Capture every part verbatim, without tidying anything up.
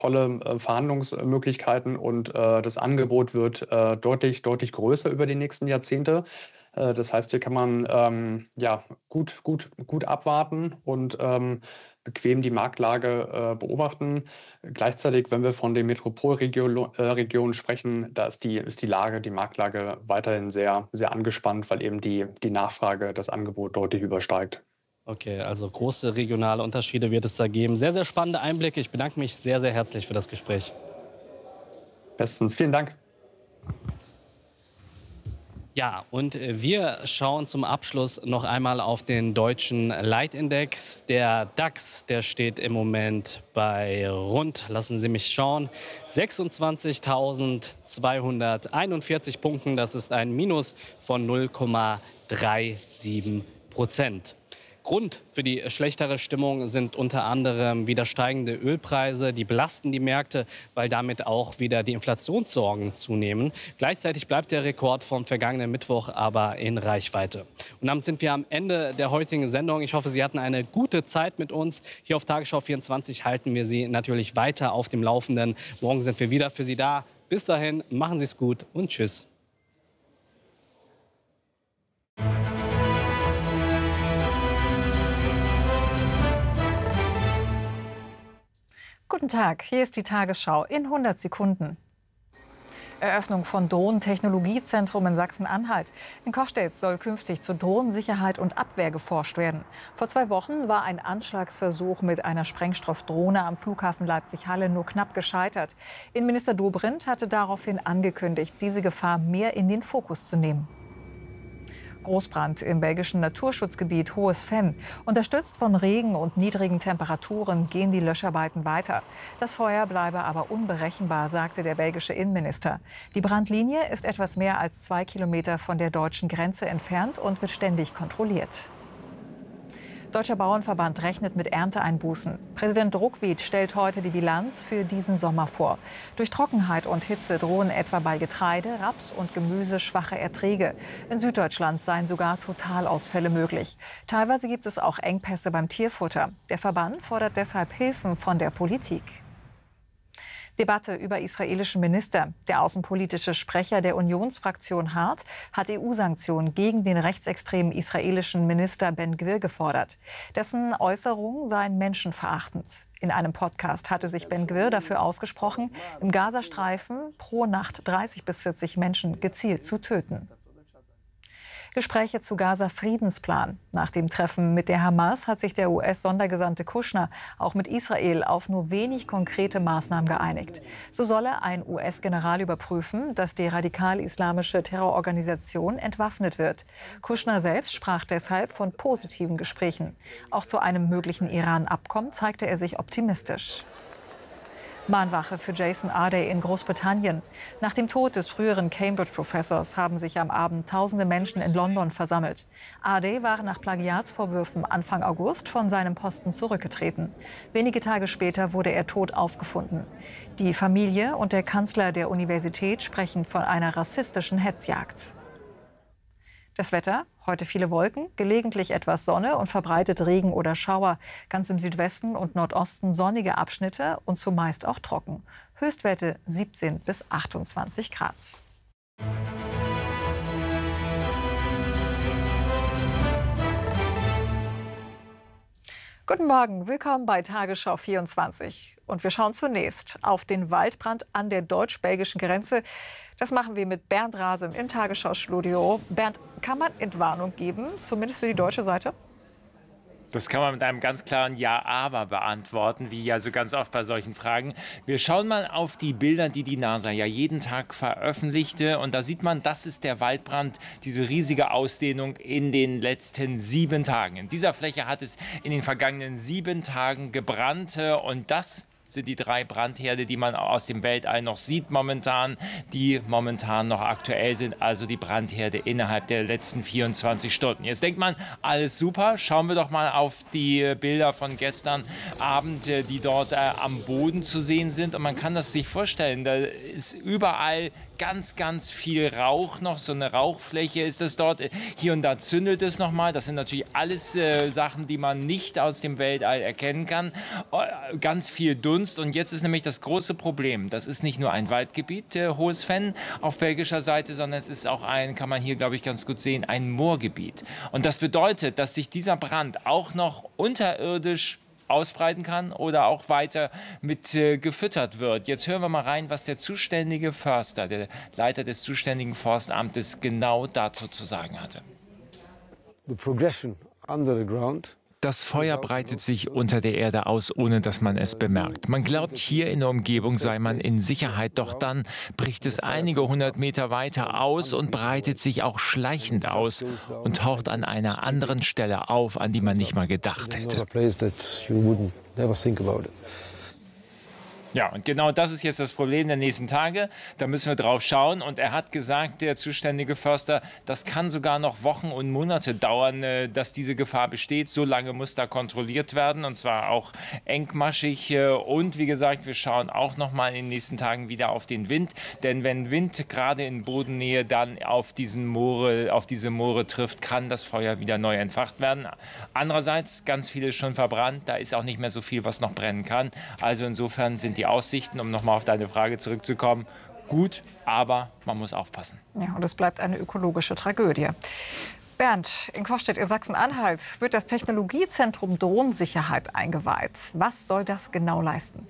tolle äh, Verhandlungsmöglichkeiten und äh, das Angebot wird äh, deutlich, deutlich größer über die nächsten Jahrzehnte. Äh, das heißt, hier kann man ähm, ja, gut, gut, gut abwarten und ähm, bequem die Marktlage äh, beobachten. Gleichzeitig, wenn wir von den Metropolregionen äh, Regionen sprechen, da ist die, ist die Lage, die Marktlage weiterhin sehr, sehr angespannt, weil eben die, die Nachfrage das Angebot deutlich übersteigt. Okay, also große regionale Unterschiede wird es da geben. Sehr, sehr spannende Einblicke. Ich bedanke mich sehr, sehr herzlich für das Gespräch. Bestens, vielen Dank. Ja, und wir schauen zum Abschluss noch einmal auf den deutschen Leitindex. Der DAX, der steht im Moment bei rund, lassen Sie mich schauen, sechsundzwanzigtausendzweihunderteinundvierzig Punkten. Das ist ein Minus von null Komma siebenunddreißig Prozent. Grund für die schlechtere Stimmung sind unter anderem wieder steigende Ölpreise. Die belasten die Märkte, weil damit auch wieder die Inflationssorgen zunehmen. Gleichzeitig bleibt der Rekord vom vergangenen Mittwoch aber in Reichweite. Und damit sind wir am Ende der heutigen Sendung. Ich hoffe, Sie hatten eine gute Zeit mit uns. Hier auf Tagesschau vierundzwanzig halten wir Sie natürlich weiter auf dem Laufenden. Morgen sind wir wieder für Sie da. Bis dahin, machen Sie es gut und tschüss. Guten Tag, hier ist die Tagesschau in hundert Sekunden. Eröffnung von Drohnentechnologiezentrum in Sachsen-Anhalt. In Cochstedt soll künftig zur Drohnensicherheit und Abwehr geforscht werden. Vor zwei Wochen war ein Anschlagsversuch mit einer Sprengstoffdrohne am Flughafen Leipzig-Halle nur knapp gescheitert. Innenminister Dobrindt hatte daraufhin angekündigt, diese Gefahr mehr in den Fokus zu nehmen. Großbrand im belgischen Naturschutzgebiet Hohes Venn. Unterstützt von Regen und niedrigen Temperaturen gehen die Löscharbeiten weiter. Das Feuer bleibe aber unberechenbar, sagte der belgische Innenminister. Die Brandlinie ist etwas mehr als zwei Kilometer von der deutschen Grenze entfernt und wird ständig kontrolliert. Deutscher Bauernverband rechnet mit Ernteeinbußen. Präsident Druckwied stellt heute die Bilanz für diesen Sommer vor. Durch Trockenheit und Hitze drohen etwa bei Getreide, Raps und Gemüse schwache Erträge. In Süddeutschland seien sogar Totalausfälle möglich. Teilweise gibt es auch Engpässe beim Tierfutter. Der Verband fordert deshalb Hilfen von der Politik. Debatte über israelischen Minister. Der außenpolitische Sprecher der Unionsfraktion Hart hat E U-Sanktionen gegen den rechtsextremen israelischen Minister Ben-Gvir gefordert. Dessen Äußerungen seien menschenverachtend. In einem Podcast hatte sich Ben-Gvir dafür ausgesprochen, im Gazastreifen pro Nacht dreißig bis vierzig Menschen gezielt zu töten. Gespräche zu Gaza-Friedensplan. Nach dem Treffen mit der Hamas hat sich der U S-Sondergesandte Kushner auch mit Israel auf nur wenig konkrete Maßnahmen geeinigt. So solle ein U S-General überprüfen, dass die radikal-islamische Terrororganisation entwaffnet wird. Kushner selbst sprach deshalb von positiven Gesprächen. Auch zu einem möglichen Iran-Abkommen zeigte er sich optimistisch. Mahnwache für Jason Ardey in Großbritannien. Nach dem Tod des früheren Cambridge-Professors haben sich am Abend tausende Menschen in London versammelt. Ardey war nach Plagiatsvorwürfen Anfang August von seinem Posten zurückgetreten. Wenige Tage später wurde er tot aufgefunden. Die Familie und der Kanzler der Universität sprechen von einer rassistischen Hetzjagd. Das Wetter, heute viele Wolken, gelegentlich etwas Sonne und verbreitet Regen oder Schauer. Ganz im Südwesten und Nordosten sonnige Abschnitte und zumeist auch trocken. Höchstwerte siebzehn bis achtundzwanzig Grad. Guten Morgen, willkommen bei Tagesschau vierundzwanzig. Und wir schauen zunächst auf den Waldbrand an der deutsch-belgischen Grenze. Das machen wir mit Bernd Rasem im Tagesschau-Studio. Bernd, kann man Entwarnung geben, zumindest für die deutsche Seite? Das kann man mit einem ganz klaren Ja, aber beantworten, wie ja so ganz oft bei solchen Fragen. Wir schauen mal auf die Bilder, die die NASA ja jeden Tag veröffentlichte. Und da sieht man, das ist der Waldbrand, diese riesige Ausdehnung in den letzten sieben Tagen. In dieser Fläche hat es in den vergangenen sieben Tagen gebrannt. Und das sind die drei Brandherde, die man aus dem Weltall noch sieht momentan, die momentan noch aktuell sind, also die Brandherde innerhalb der letzten vierundzwanzig Stunden. Jetzt denkt man, alles super, schauen wir doch mal auf die Bilder von gestern Abend, die dort äh, am Boden zu sehen sind, und man kann das sich vorstellen, da ist überall ganz, ganz viel Rauch noch, so eine Rauchfläche ist das dort. Hier und da zündet es nochmal. Das sind natürlich alles äh, Sachen, die man nicht aus dem Weltall erkennen kann. Ganz viel Dunst. Gunst. Und jetzt ist nämlich das große Problem. Das ist nicht nur ein Waldgebiet, äh, Hohes Venn auf belgischer Seite, sondern es ist auch ein, kann man hier, glaube ich, ganz gut sehen, ein Moorgebiet. Und das bedeutet, dass sich dieser Brand auch noch unterirdisch ausbreiten kann oder auch weiter mit äh, gefüttert wird. Jetzt hören wir mal rein, was der zuständige Förster, der Leiter des zuständigen Forstamtes, genau dazu zu sagen hatte. The progression under the ground. Das Feuer breitet sich unter der Erde aus, ohne dass man es bemerkt. Man glaubt, hier in der Umgebung sei man in Sicherheit, doch dann bricht es einige hundert Meter weiter aus und breitet sich auch schleichend aus und taucht an einer anderen Stelle auf, an die man nicht mal gedacht hätte. Ja, und genau das ist jetzt das Problem der nächsten Tage. Da müssen wir drauf schauen. Und er hat gesagt, der zuständige Förster, das kann sogar noch Wochen und Monate dauern, dass diese Gefahr besteht. So lange muss da kontrolliert werden, und zwar auch engmaschig. Und wie gesagt, wir schauen auch noch mal in den nächsten Tagen wieder auf den Wind. Denn wenn Wind gerade in Bodennähe dann auf, diesen Moore, auf diese Moore trifft, kann das Feuer wieder neu entfacht werden. Andererseits, ganz viel ist schon verbrannt. Da ist auch nicht mehr so viel, was noch brennen kann. Also insofern sind die Die Aussichten, um nochmal auf deine Frage zurückzukommen, gut, aber man muss aufpassen. Ja, und es bleibt eine ökologische Tragödie. Bernd, in Kochstedt in Sachsen-Anhalt wird das Technologiezentrum Drohnensicherheit eingeweiht. Was soll das genau leisten?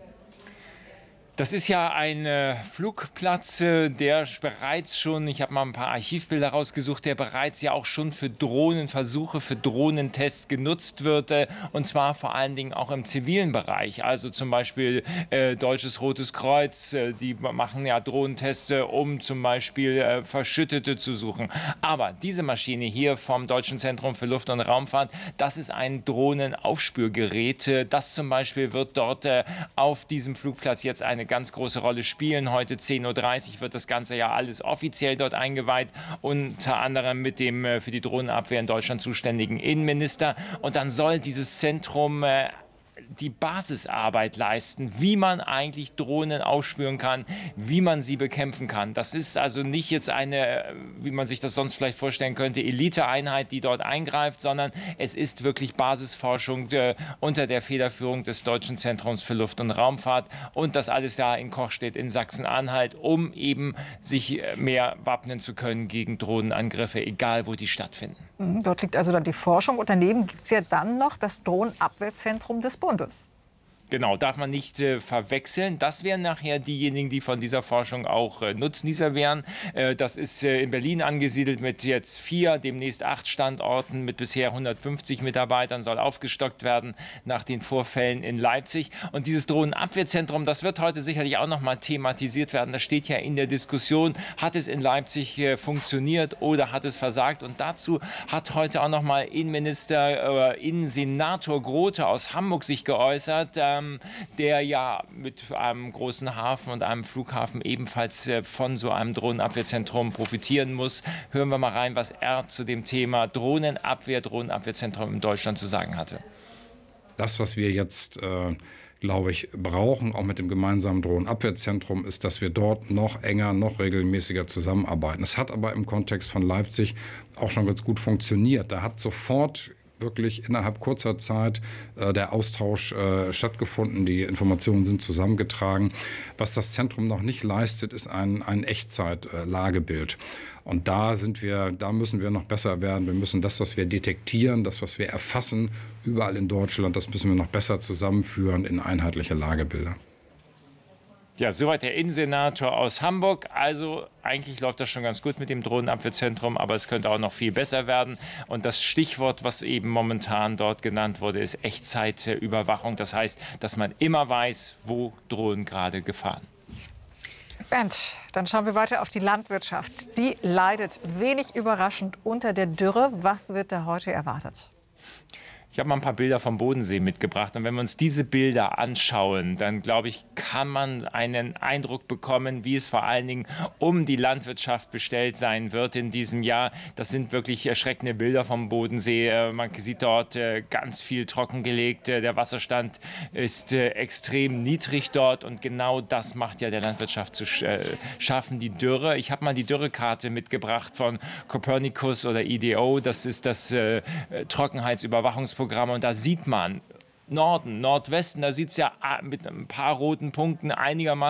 Das ist ja ein äh, Flugplatz, äh, der bereits schon, ich habe mal ein paar Archivbilder rausgesucht, der bereits ja auch schon für Drohnenversuche, für Drohnentests genutzt wird. Äh, und zwar vor allen Dingen auch im zivilen Bereich. Also zum Beispiel äh, Deutsches Rotes Kreuz, äh, die machen ja Drohnentests, äh, um zum Beispiel äh, Verschüttete zu suchen. Aber diese Maschine hier vom Deutschen Zentrum für Luft- und Raumfahrt, das ist ein Drohnenaufspürgerät. Äh, das zum Beispiel wird dort äh, auf diesem Flugplatz jetzt eine ganz große Rolle spielen. Heute zehn Uhr dreißig wird das Ganze ja alles offiziell dort eingeweiht, unter anderem mit dem äh, für die Drohnenabwehr in Deutschland zuständigen Innenminister. Und dann soll dieses Zentrum äh, die Basisarbeit leisten, wie man eigentlich Drohnen aufspüren kann, wie man sie bekämpfen kann. Das ist also nicht jetzt eine, wie man sich das sonst vielleicht vorstellen könnte, Eliteeinheit, die dort eingreift, sondern es ist wirklich Basisforschung äh, unter der Federführung des Deutschen Zentrums für Luft- und Raumfahrt, und das alles da in Kochstedt in Sachsen-Anhalt, um eben sich mehr wappnen zu können gegen Drohnenangriffe, egal wo die stattfinden. Dort liegt also dann die Forschung. Und daneben gibt es ja dann noch das Drohnenabwehrzentrum des Bundes. Genau, darf man nicht äh, verwechseln. Das wären nachher diejenigen, die von dieser Forschung auch äh, Nutznießer wären. Äh, das ist äh, in Berlin angesiedelt mit jetzt vier, demnächst acht Standorten mit bisher hundertfünfzig Mitarbeitern, soll aufgestockt werden nach den Vorfällen in Leipzig. Und dieses Drohnenabwehrzentrum, das wird heute sicherlich auch noch mal thematisiert werden. Das steht ja in der Diskussion, hat es in Leipzig äh, funktioniert oder hat es versagt? Und dazu hat heute auch noch mal Innenminister, äh, Innensenator Grote aus Hamburg sich geäußert, äh, der ja mit einem großen Hafen und einem Flughafen ebenfalls von so einem Drohnenabwehrzentrum profitieren muss. Hören wir mal rein, was er zu dem Thema Drohnenabwehr, Drohnenabwehrzentrum in Deutschland zu sagen hatte. Das, was wir jetzt, äh, glaube ich, brauchen, auch mit dem gemeinsamen Drohnenabwehrzentrum, ist, dass wir dort noch enger, noch regelmäßiger zusammenarbeiten. Es hat aber im Kontext von Leipzig auch schon ganz gut funktioniert. Da hat sofort wirklich innerhalb kurzer Zeit äh, der Austausch äh, stattgefunden. Die Informationen sind zusammengetragen. Was das Zentrum noch nicht leistet, ist ein, ein Echtzeit-Lagebild. Und da sind wir, da müssen wir noch besser werden. Wir müssen das, was wir detektieren, das, was wir erfassen, überall in Deutschland, das müssen wir noch besser zusammenführen in einheitliche Lagebilder. Ja, soweit der Innensenator aus Hamburg. Also eigentlich läuft das schon ganz gut mit dem Drohnenabwehrzentrum, aber es könnte auch noch viel besser werden. Und das Stichwort, was eben momentan dort genannt wurde, ist Echtzeitüberwachung. Das heißt, dass man immer weiß, wo Drohnen gerade gefahren. Bernd, dann schauen wir weiter auf die Landwirtschaft. Die leidet wenig überraschend unter der Dürre. Was wird da heute erwartet? Ich habe mal ein paar Bilder vom Bodensee mitgebracht. Und wenn wir uns diese Bilder anschauen, dann, glaube ich, kann man einen Eindruck bekommen, wie es vor allen Dingen um die Landwirtschaft bestellt sein wird in diesem Jahr. Das sind wirklich erschreckende Bilder vom Bodensee. Man sieht dort ganz viel trockengelegt. Der Wasserstand ist extrem niedrig dort. Und genau das macht ja der Landwirtschaft zu schaffen, die Dürre. Ich habe mal die Dürrekarte mitgebracht von Copernicus oder I D O. Das ist das Trockenheitsüberwachungsprogramm. Und da sieht man, Norden, Nordwesten, da sieht es ja mit ein paar roten Punkten einigermaßen